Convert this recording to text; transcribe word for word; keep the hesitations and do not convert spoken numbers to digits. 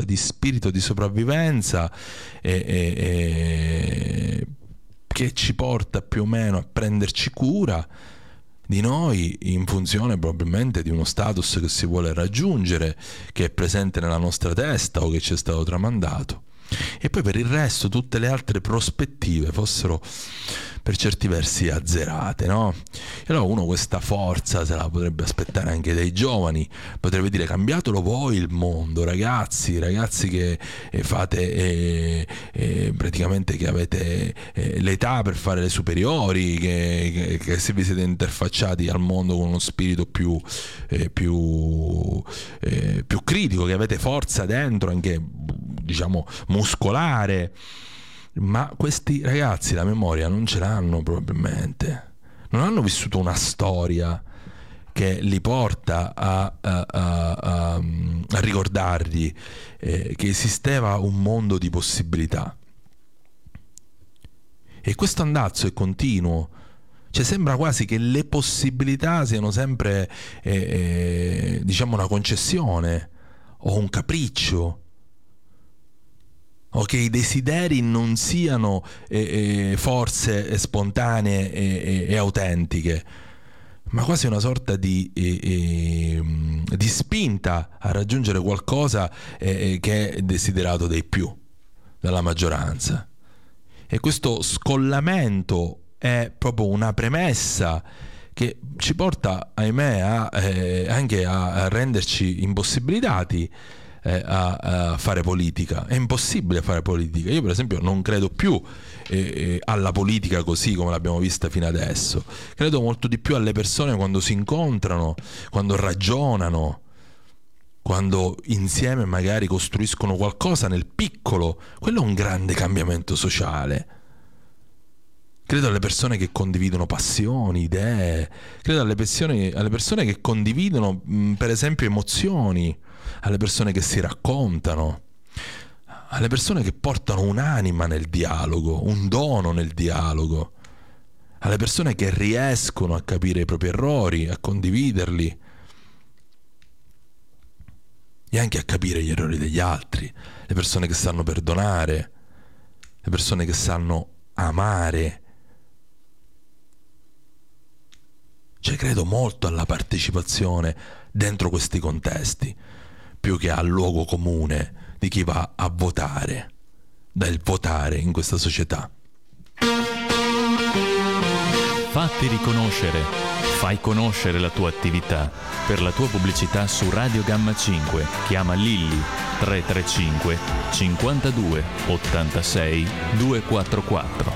di spirito di sopravvivenza e, e, e, che ci porta più o meno a prenderci cura di noi in funzione probabilmente di uno status che si vuole raggiungere, che è presente nella nostra testa o che ci è stato tramandato. E poi per il resto tutte le altre prospettive fossero per certi versi azzerate, no? E allora uno questa forza se la potrebbe aspettare anche dai giovani, potrebbe dire: cambiatelo voi il mondo, ragazzi, ragazzi che eh, fate eh, eh, praticamente che avete eh, l'età per fare le superiori, che, che, che se vi siete interfacciati al mondo con uno spirito più, eh, più, eh, più critico, che avete forza dentro anche, diciamo, muscolare. Ma questi ragazzi la memoria non ce l'hanno, probabilmente non hanno vissuto una storia che li porta a, a, a, a, a ricordargli eh, che esisteva un mondo di possibilità. E questo andazzo è continuo, cioè sembra quasi che le possibilità siano sempre eh, eh, diciamo una concessione o un capriccio, o che i desideri non siano eh, eh, forze spontanee e, e, e autentiche, ma quasi una sorta di, eh, eh, di spinta a raggiungere qualcosa eh, che è desiderato dai più, dalla maggioranza. E questo scollamento è proprio una premessa che ci porta, ahimè, a, eh, anche a, a renderci impossibilitati A, a fare politica. È impossibile fare politica. Io per esempio non credo più eh, alla politica così come l'abbiamo vista fino adesso. Credo molto di più alle persone quando si incontrano, quando ragionano, quando insieme magari costruiscono qualcosa nel piccolo. Quello è un grande cambiamento sociale. Credo alle persone che condividono passioni, idee. Credo alle persone, alle persone che condividono mh, per esempio emozioni, alle persone che si raccontano, alle persone che portano un'anima nel dialogo, un dono nel dialogo, alle persone che riescono a capire i propri errori, a condividerli e anche a capire gli errori degli altri, le persone che sanno perdonare, le persone che sanno amare. Cioè credo molto alla partecipazione dentro questi contesti, più che al luogo comune di chi va a votare, del votare in questa società. Fatti riconoscere, fai conoscere la tua attività. Per la tua pubblicità su Radio Gamma cinque chiama Lilli tre tre cinque cinquantadue ottantasei duecentoquarantaquattro.